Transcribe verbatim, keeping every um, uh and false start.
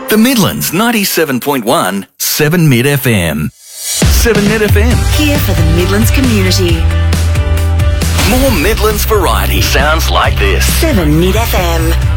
The Midlands ninety-seven point one, seven Mid F M. seven Mid F M. Here for the Midlands community. More Midlands variety sounds like this. seven Mid F M.